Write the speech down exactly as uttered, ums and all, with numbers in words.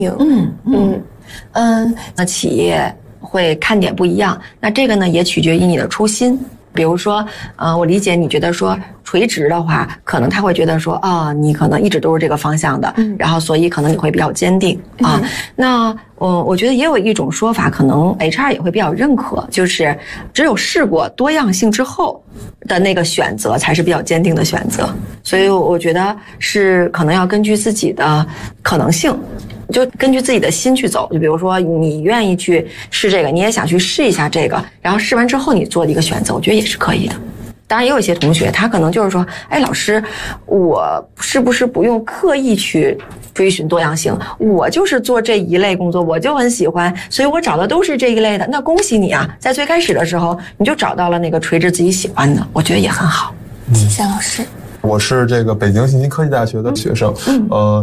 嗯嗯嗯，那企业会看点不一样，那这个呢也取决于你的初心。比如说，呃，我理解你觉得说垂直的话，可能他会觉得说，啊，你可能一直都是这个方向的，嗯、然后所以可能你会比较坚定啊。嗯、那我我觉得也有一种说法，可能 H R 也会比较认可，就是只有试过多样性之后的那个选择才是比较坚定的选择。所以我觉得是可能要根据自己的可能性。就根据自己的心去走，就比如说你愿意去试这个，你也想去试一下这个，然后试完之后你做一个选择，我觉得也是可以的。当然也有一些同学他可能就是说，哎，老师，我是不是不用刻意去追寻多样性，我就是做这一类工作，我就很喜欢，所以我找的都是这一类的。那恭喜你啊，在最开始的时候你就找到了那个垂直自己喜欢的，我觉得也很好。 谢谢老师。 我是这个北京信息科技大学的学生，嗯，呃